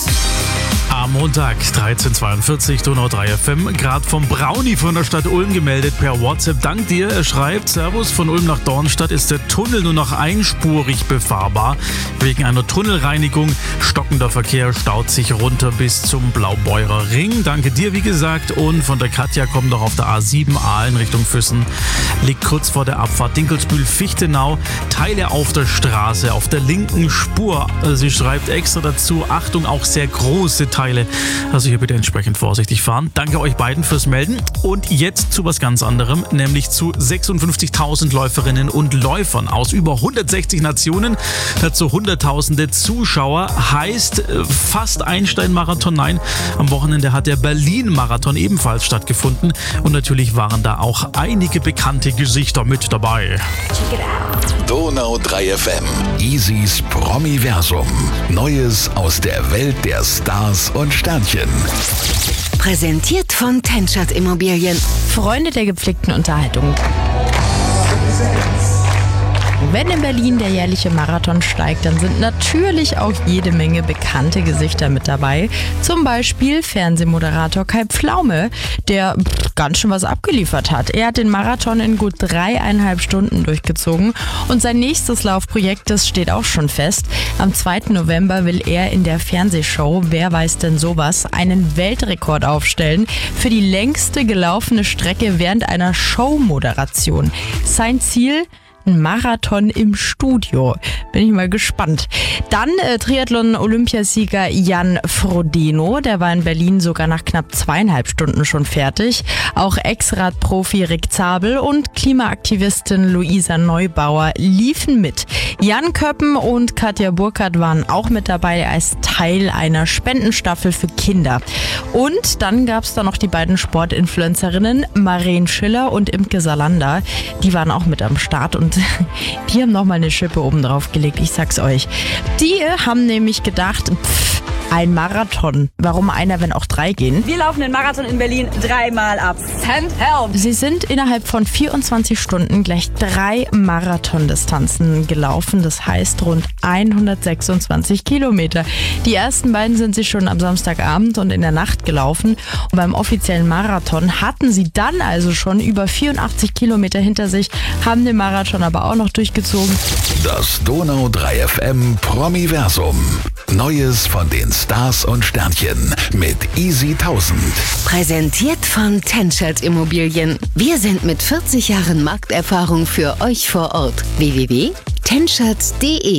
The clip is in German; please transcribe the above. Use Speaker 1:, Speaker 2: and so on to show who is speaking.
Speaker 1: Am Montag 13.42 Donau 3 FM, gerade vom Brownie von der Stadt Ulm gemeldet per WhatsApp. Dank dir, er schreibt, Servus, von Ulm nach Dornstadt ist der Tunnel nur noch einspurig befahrbar. Wegen einer Tunnelreinigung, stockender Verkehr staut sich runter bis zum Blaubeurer Ring. Danke dir, wie gesagt. Und von der Katja kommt noch auf der A7 Aalen Richtung Füssen. Liegt kurz vor der Abfahrt Dinkelsbühl-Fichtenau. Teile auf der Straße, auf der linken Spur. Sie schreibt extra dazu, Achtung, auch sehr große Teile. Also hier bitte entsprechend vorsichtig fahren. Danke euch beiden fürs Melden. Und jetzt zu was ganz anderem, nämlich zu 56.000 Läuferinnen und Läufern aus über 160 Nationen. Dazu hunderttausende Zuschauer. Heißt fast Einstein-Marathon. Nein, am Wochenende hat der Berlin-Marathon ebenfalls stattgefunden. Und natürlich waren da auch einige bekannte Gesichter mit dabei.
Speaker 2: Donau 3 FM. Isis Promiversum. Neues aus der Welt der Stars und Sternchen.
Speaker 3: Präsentiert von Tenschert Immobilien.
Speaker 4: Freunde der gepflegten Unterhaltung. Wenn in Berlin der jährliche Marathon steigt, dann sind natürlich auch jede Menge bekannte Gesichter mit dabei. Zum Beispiel Fernsehmoderator Kai Pflaume, der ganz schön was abgeliefert hat. Er hat den Marathon in gut 3,5 Stunden durchgezogen und sein nächstes Laufprojekt, das steht auch schon fest. Am 2. November will er in der Fernsehshow Wer weiß denn sowas einen Weltrekord aufstellen für die längste gelaufene Strecke während einer Showmoderation. Sein Ziel? Ein Marathon im Studio. Bin ich mal gespannt. Dann Triathlon-Olympiasieger Jan Frodeno. Der war in Berlin sogar nach knapp 2,5 Stunden schon fertig. Auch Ex-Rad-Profi Rick Zabel und Klimaaktivistin Luisa Neubauer liefen mit. Jan Köppen und Katja Burkhardt waren auch mit dabei als Teil einer Spendenstaffel für Kinder. Und dann gab es da noch die beiden Sportinfluencerinnen Maren Schiller und Imke Salander. Die waren auch mit am Start und die haben nochmal eine Schippe oben drauf gelegt, ich sag's euch. Die haben nämlich gedacht, ein Marathon. Warum einer, wenn auch 3 gehen?
Speaker 5: Wir laufen den Marathon in Berlin 3-mal ab. Send help!
Speaker 4: Sie sind innerhalb von 24 Stunden gleich 3 Marathondistanzen gelaufen. Das heißt rund 126 Kilometer. Die ersten beiden sind sie schon am Samstagabend und in der Nacht gelaufen. Und beim offiziellen Marathon hatten sie dann also schon über 84 Kilometer hinter sich, haben den Marathon aber auch noch durchgezogen.
Speaker 2: Das Donau 3 FM Promiversum. Neues von den Stars und Sternchen mit Easy 1000.
Speaker 3: Präsentiert von Tenschert Immobilien. Wir sind mit 40 Jahren Markterfahrung für euch vor Ort. www.tenschert.de